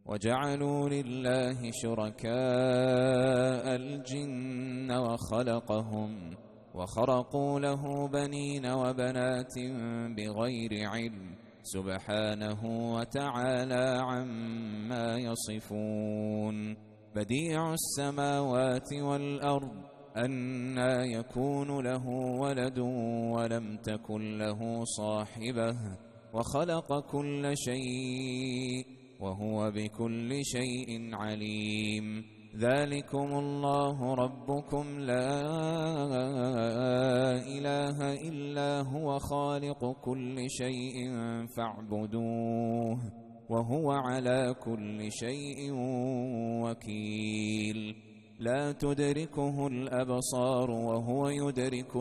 وجعلوا لله شركاء الجن وخرقوا له بنين وبنات بغير علم سبحانه وتعالى عما يصفون. بديع السماوات والأرض أنى يكون له ولد ولم تكن له صاحبة وخلق كل شيء وهو بكل شيء عليم. ذلكم الله ربكم لا إله إلا هو خالق كل شيء فاعبدوه وهو على كل شيء وكيل. لا تدركه الأبصار وهو يدرك